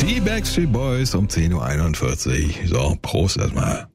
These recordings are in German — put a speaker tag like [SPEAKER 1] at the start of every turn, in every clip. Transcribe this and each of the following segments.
[SPEAKER 1] Die Backstreet Boys um 10.41 Uhr. So, Prost erstmal.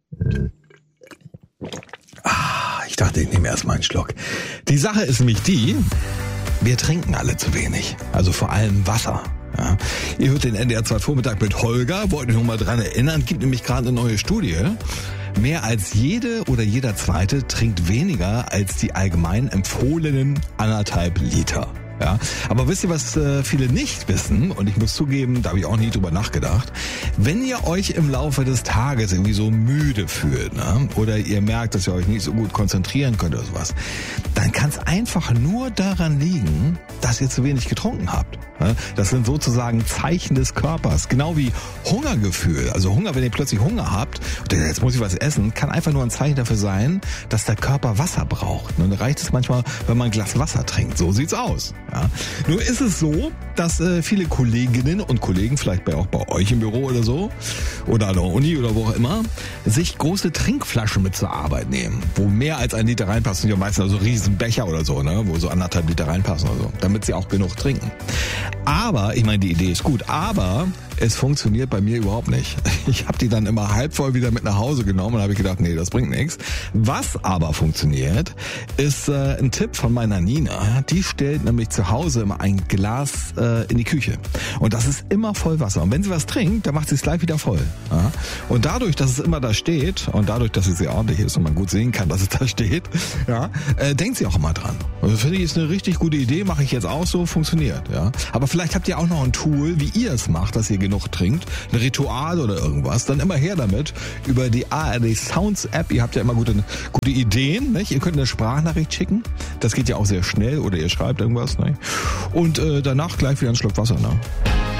[SPEAKER 1] Ich dachte, ich nehme erstmal einen Schluck. Die Sache ist nämlich die, wir trinken alle zu wenig. Also vor allem Wasser. Ja. Ihr hört den NDR 2 Vormittag mit Holger. Wollte ich noch mal dran erinnern. Gibt nämlich gerade eine neue Studie. Mehr als jede oder jeder Zweite trinkt weniger als die allgemein empfohlenen 1,5 Liter. Ja, aber wisst ihr, was viele nicht wissen? Und ich muss zugeben, da habe ich auch nie drüber nachgedacht. Wenn ihr euch im Laufe des Tages irgendwie so müde fühlt, ne? Oder ihr merkt, dass ihr euch nicht so gut konzentrieren könnt oder sowas, dann kann es einfach nur daran liegen, dass ihr zu wenig getrunken habt. Ne? Das sind sozusagen Zeichen des Körpers. Genau wie Hungergefühl. Also Hunger, wenn ihr plötzlich Hunger habt, und jetzt muss ich was essen, kann einfach nur ein Zeichen dafür sein, dass der Körper Wasser braucht. Und dann reicht es manchmal, wenn man ein Glas Wasser trinkt. So sieht's aus. Ja. Nur ist es so, dass viele Kolleginnen und Kollegen, vielleicht auch bei euch im Büro oder so, oder an der Uni oder wo auch immer, sich große Trinkflaschen mit zur Arbeit nehmen, wo mehr als 1 Liter reinpassen, ja meistens also Riesenbecher oder so, ne, wo so 1,5 Liter reinpassen oder so, damit sie auch genug trinken. Aber, ich meine, die Idee ist gut, aber es funktioniert bei mir überhaupt nicht. Ich habe die dann immer halb voll wieder mit nach Hause genommen und habe gedacht, nee, das bringt nichts. Was aber funktioniert, ist ein Tipp von meiner Nina. Die stellt nämlich zu Hause immer ein Glas in die Küche. Und das ist immer voll Wasser. Und wenn sie was trinkt, dann macht sie es gleich wieder voll. Ja? Und dadurch, dass es immer da steht und dadurch, dass es sehr ordentlich ist und man gut sehen kann, dass es da steht, ja, denkt sie auch immer dran. Also finde ich, ist eine richtig gute Idee, mache ich jetzt auch so, funktioniert. Ja? Aber vielleicht habt ihr auch noch ein Tool, wie ihr es macht, dass ihr genug trinkt, ein Ritual oder irgendwas, dann immer her damit über die ARD Sounds App. Ihr habt ja immer gute Ideen, nicht? Ihr könnt eine Sprachnachricht schicken, das geht ja auch sehr schnell, oder ihr schreibt irgendwas, nicht? Und danach gleich wieder einen Schluck Wasser, ne?